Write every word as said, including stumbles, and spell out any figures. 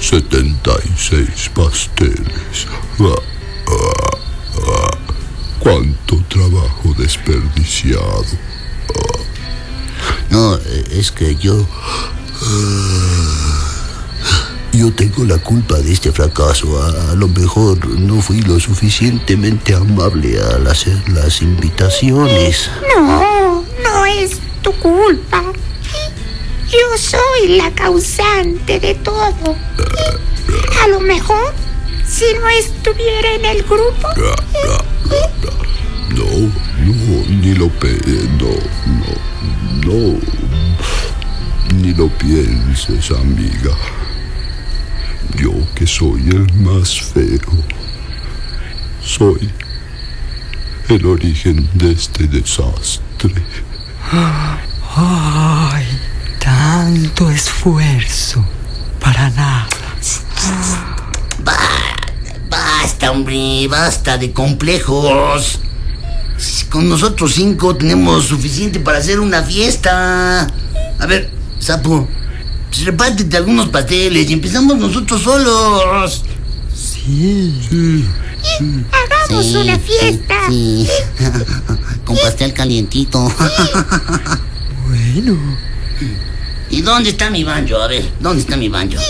setenta y seis pasteles. Ah, ah, ah. Cuánto trabajo desperdiciado. Ah. No, es que yo... Yo tengo la culpa de este fracaso. A, a lo mejor no fui lo suficientemente amable al hacer las invitaciones. No, no es tu culpa. Yo soy la causante de todo. A lo mejor, si no estuviera en el grupo... No, no, ni lo pe... No, no, no. Ni lo pienses, amiga. Yo que soy el más feo, soy el origen de este desastre. ¡Ay! Tanto esfuerzo para nada. Basta, hombre, basta de complejos. Con nosotros cinco tenemos suficiente para hacer una fiesta. A ver, Sapo, pues repártete algunos pasteles y empezamos nosotros solos. Sí. Sí, sí. Hagamos Sí, una fiesta. Sí, sí. Con pastel calientito. Bueno. ¿Y dónde está mi banjo? A ver, ¿dónde está mi banjo?